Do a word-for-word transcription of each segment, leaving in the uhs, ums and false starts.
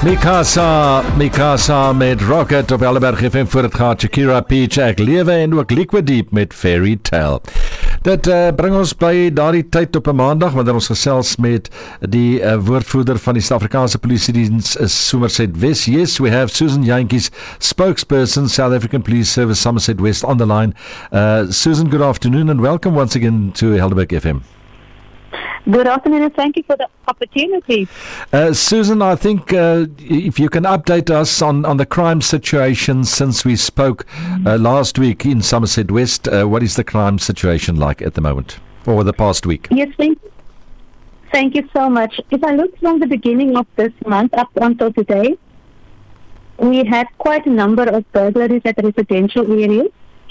Mikasa, Mikasa met Rocket op Helleberg F M voor het gaat Shakira Peach, Ek Lewe en ook Liquid Deep met Fairy Tale. Dit uh, bring ons by daardie tyd op 'n maandag wanneer ons gesels met die uh, woordvoerder van die Suid-Afrikaanse Polisiediens Somerset West. Yes, we have Susan Jantjies, spokesperson, South African Police Service Somerset West on the line. Uh, Susan, good afternoon and welcome once again to Helleberg F M. Good afternoon and thank you for the opportunity. Uh, Susan, I think uh, if you can update us on, on the crime situation since we spoke uh, last week in Somerset West, uh, what is the crime situation like at the moment or the past week? Yes, thank, thank you so much. If I look from the beginning of this month up until today, we had quite a number of burglaries at residential areas,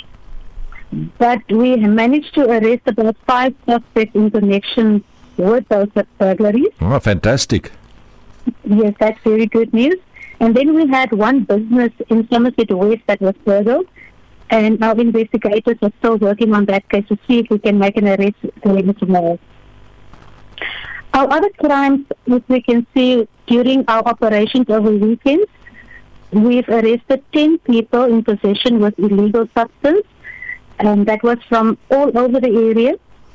but we managed to arrest about five suspects in connection with those burglaries. Oh, fantastic. Yes, that's very good news. And then we had one business in Somerset West that was burgled, and our investigators are still working on that case to see if we can make an arrest later tomorrow. Our other crimes, which we can see during our operations over weekends, we've arrested ten people in possession with illegal substance, and that was from all over the area.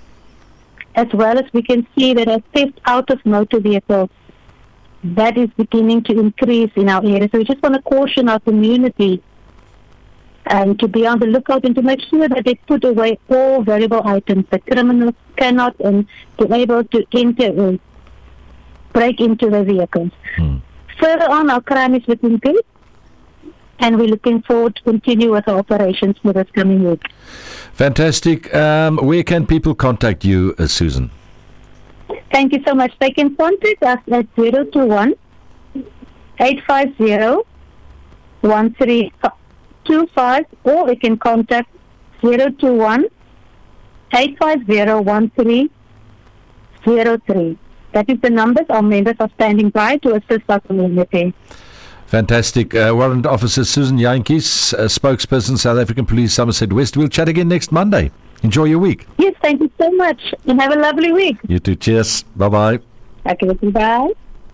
As well as we can see that a theft out of motor vehicles, that is beginning to increase in our area. So we just want to caution our community um, to be on the lookout and to make sure that they put away all valuable items that criminals cannot and be able to enter or break into the vehicles. Hmm. Further on, our crime is looking good, and we're looking forward to continue with our operations for this coming week. Fantastic. Um, where can people contact you, uh, Susan? Thank you so much. They can contact us at zero two one, eight five zero, one three two five, or they can contact zero two one, eight five zero, one three zero three. That is the numbers. Our members are standing by to assist our community. Fantastic. Uh, Warrant Officer Susan Jantjies, uh, spokesperson, South African Police, Somerset West. We'll chat again next Monday. Enjoy your week. Yes, thank you so much. And have a lovely week. You too. Cheers. Bye-bye. Okay, bye.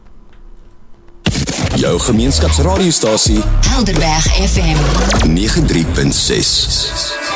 Jou gemeenskapsradiostasie Helderberg F M ninety-three point six.